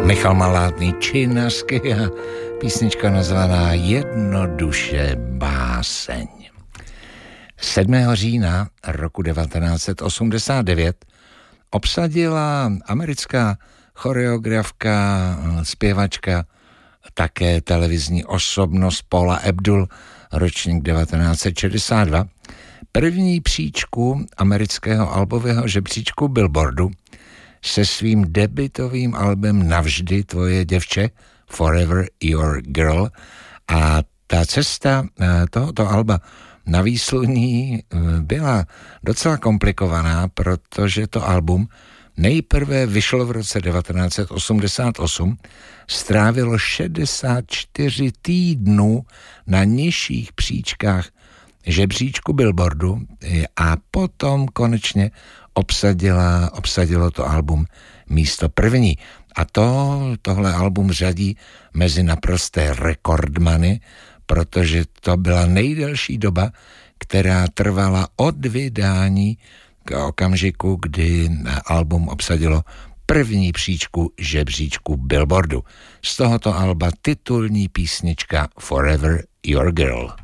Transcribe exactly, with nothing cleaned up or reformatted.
Michal Malátný Činasky a písnička nazvaná Jednoduše báseň. sedmého října roku devatenáct set osmdesát devět obsadila americká choreografka, zpěvačka, také televizní osobnost Paula Abdul, ročník devatenáct set šedesát dva, první příčku amerického albového žebříčku Billboardu se svým debutovým albem Navždy tvoje děvče, Forever Your Girl. A ta cesta tohoto alba na výsluní byla docela komplikovaná, protože to album nejprve vyšlo v roce devatenáct set osmdesát osm, strávilo šedesát čtyři týdnů na nižších příčkách žebříčku Billboardu a potom konečně obsadila, obsadilo to album místo první. A to tohle album řadí mezi naprosté rekordmany, protože to byla nejdelší doba, která trvala od vydání k okamžiku, kdy album obsadilo první příčku žebříčku Billboardu. Z tohoto alba titulní písnička Forever Your Girl.